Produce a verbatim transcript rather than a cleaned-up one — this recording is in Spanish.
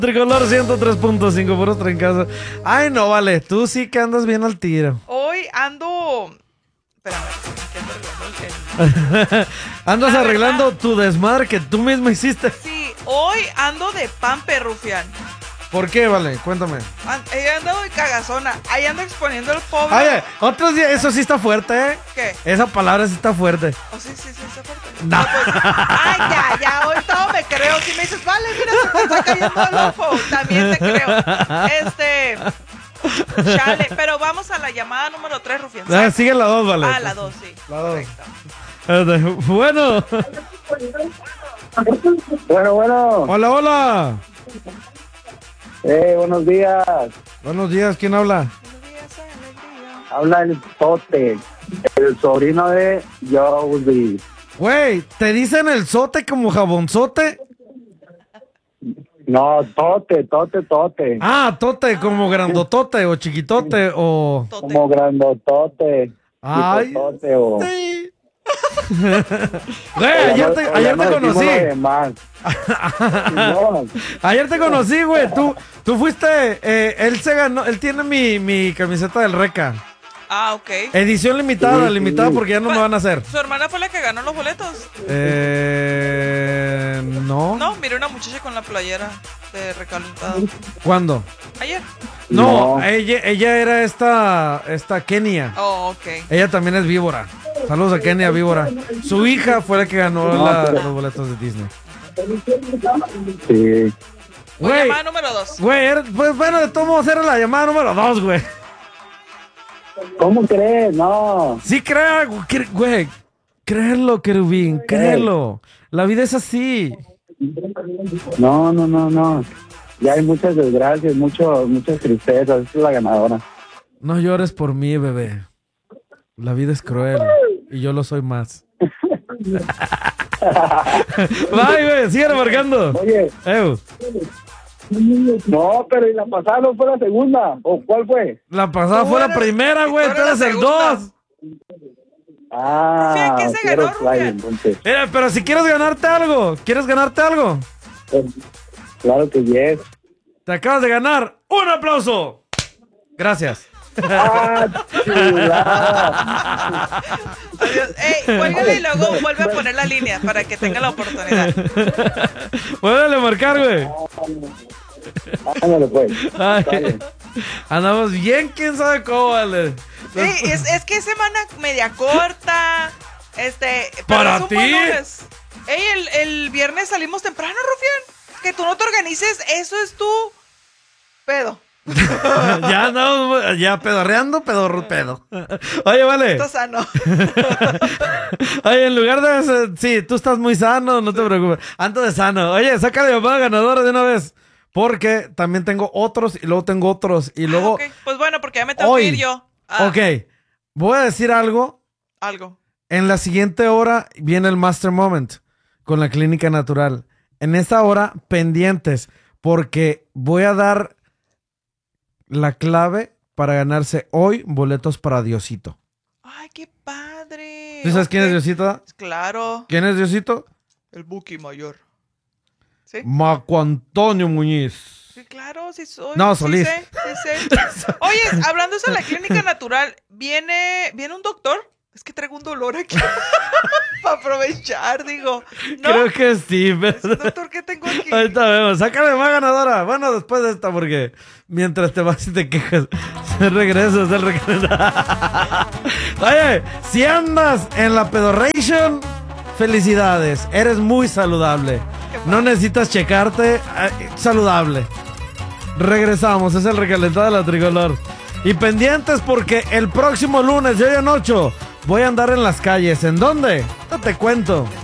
Tricolor ciento tres punto cinco, puros trancazos. Ay, no, vale, tú sí que andas bien al tiro. Hoy ando... Espérame, que ando arreglando el... Andas La arreglando verdad. tu desmadre que tú mismo hiciste. Sí, hoy ando de pampe, rufián. ¿Por qué, vale? Cuéntame. An- Ahí ando de cagazona. Ahí ando exponiendo al pobre. Oye, otros días, eso sí está fuerte, ¿eh? ¿Qué? Esa palabra sí está fuerte. Oh, sí, sí, sí, está fuerte. No. No, pues, ay, ya, ya, hoy todo me creo. Si me dices, vale, mira, se me está cayendo el ojo. También te creo. Este... Chale, pero vamos a la llamada número tres, rufián. Ah, sigue la dos, vale. Ah, la dos, sí. La dos. Correcto. Eh, Bueno. Bueno, bueno. Hola, hola. Eh, buenos días. Buenos días, ¿quién habla? Buenos días, alegría. Habla el Sote, el sobrino de Joey. Güey, ¿te dicen el sote como jabonzote? No, Tote, Tote, Tote. Ah, tote como grandotote o chiquitote o... Tote. Como grandotote. Ay, tipo Tote o... sí. Güey, ayer te, o ayer ya te no decimos conocí. lo demás. No, Ayer te conocí, güey. Tú, tú fuiste, eh, él se ganó, él tiene mi, mi camiseta del Reca. Ah, ok. Edición limitada, Sí, limitada sí. porque ya no me van a hacer. ¿Su hermana fue la que ganó los boletos? Eh, no. No, miré una muchacha con la playera de recalentado. ¿Cuándo? Ayer. No, No. ella, ella era esta, esta Kenia. Oh, ok. Ella también es víbora. Saludos a Kenia, víbora. Su hija fue la que ganó No, la- pero- los boletos de Disney. sí. Voy Güey, llamada número dos. güey, era- pues bueno, de todos modos era la llamada número dos, güey. ¿Cómo crees? No. Sí, crea, cre- güey. Créelo, querubín, créelo. La vida es así. No, no, no, no. Ya hay muchas desgracias, mucho, muchas tristezas. Esa es la ganadora. No llores por mí, bebé. La vida es cruel y yo lo soy más. Bye, güey, síguele marcando. Oye, Ew. no, pero ¿y la pasada no fue la segunda? ¿O cuál fue? La pasada Tú fue la eres- primera, tú güey. eres Tú la eres el segunda. dos. Ah, Rufián, ¿qué se quiero ganó, fly, Rufián? entonces. Mira, pero si quieres ganarte algo, ¿quieres ganarte algo? Eh, Claro que yes. Te acabas de ganar un aplauso. Gracias. Ah, chulada. Adiós. Ey, cuélgale y luego vuelve a poner la línea para que tenga la oportunidad. Vuélvele a marcar, güey. Ándale, pues. Ay, Dale. andamos bien, quién sabe cómo, vale. Sí, es, es que es semana media corta. Este. pero Para es un buen ti. lunes. Ey, el, el viernes salimos temprano, Rufián. Que tú no te organices, eso es tu pedo. Ya andamos, ya pedorreando, pedorro, pedo. Oye, vale. Estás sano. Oye, en lugar de eso, sí, tú estás muy sano, no te preocupes. Ando de sano. Oye, saca la llamada ganadora de una vez. Porque también tengo otros y luego tengo otros. Y luego. Ah, ok. Pues bueno, porque ya me tengo Hoy. que ir yo. Ah, Ok. Voy a decir algo. Algo. En la siguiente hora viene el Master Moment con la Clínica Natural. En esta hora, pendientes, porque voy a dar la clave para ganarse hoy boletos para Diosito. Ay, qué padre. ¿Tú sabes quién es Ok. Diosito? Claro. ¿Quién es Diosito? El Buki mayor. ¿Sí? Marco Antonio Muñiz. Sí, claro, sí soy. No, sí Solís. sé, sí sé. Oye, hablando de la clínica natural, ¿viene, ¿viene un doctor? Es que traigo un dolor aquí. Para aprovechar, digo. ¿No? Creo que sí, pero... Doctor, ¿qué tengo aquí? Ahorita vemos. Sácale más ganadora. Bueno, después de esta, porque mientras te vas y te quejas, se regresa, se regresa. Oye, si andas en la pedorration, felicidades. Eres muy saludable. No necesitas checarte. eh, saludable. Regresamos. Es el recalentado de la tricolor. Y pendientes porque el próximo lunes de hoy en ocho voy a andar en las calles. ¿En dónde? No te cuento.